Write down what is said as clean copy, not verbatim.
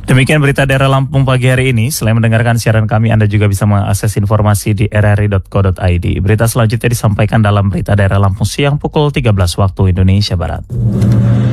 Demikian berita daerah Lampung pagi hari ini. Selain mendengarkan siaran kami, Anda juga bisa mengakses informasi di rri.co.id. Berita selanjutnya disampaikan dalam berita daerah Lampung siang pukul 13 waktu Indonesia Barat.